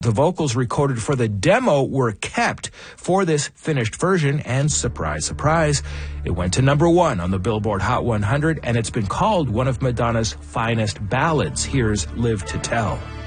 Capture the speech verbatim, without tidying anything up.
The vocals recorded for the demo were kept for this finished version, and surprise, surprise, it went to number one on the Billboard Hot one hundred, and it's been called one of Madonna's finest ballads. Here's Live to Tell.